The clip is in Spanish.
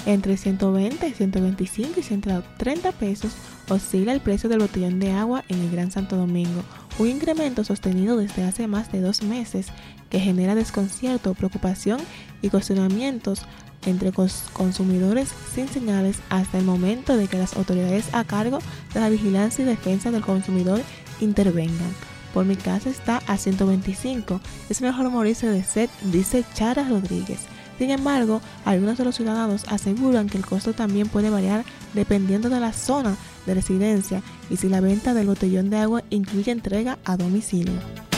Entre 120, 125 y 130 pesos oscila el precio del botellón de agua en el Gran Santo Domingo, un incremento sostenido desde hace más de 2 meses que genera desconcierto, preocupación y cuestionamientos entre consumidores sin señales hasta el momento de que las autoridades a cargo de la vigilancia y defensa del consumidor intervengan. Por mi casa está a 125, es mejor morirse de sed, dice Chara Rodríguez. Sin embargo, algunos de los ciudadanos aseguran que el costo también puede variar dependiendo de la zona de residencia y si la venta del botellón de agua incluye entrega a domicilio.